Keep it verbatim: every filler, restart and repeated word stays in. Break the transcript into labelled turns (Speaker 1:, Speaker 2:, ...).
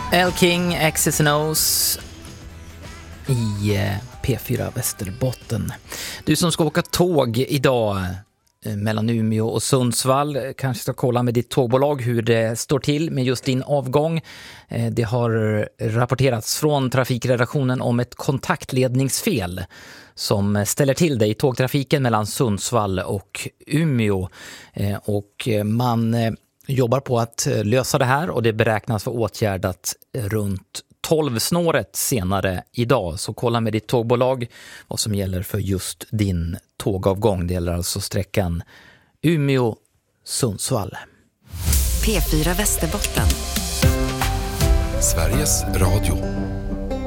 Speaker 1: El King, X's and O's i P fyra Västerbotten. Du som ska åka tåg idag mellan Umeå och Sundsvall kanske ska kolla med ditt tågbolag hur det står till med just din avgång. Det har rapporterats från trafikredaktionen om ett kontaktledningsfel som ställer till det i tågtrafiken mellan Sundsvall och Umeå. Och man jobbar på att lösa det här och det beräknas vara åtgärdat runt tolv-snåret senare idag. Så kolla med ditt tågbolag vad som gäller för just din tågavgång. Det gäller alltså sträckan Umeå-Sundsvall.
Speaker 2: P fyra Västerbotten.
Speaker 3: Sveriges Radio.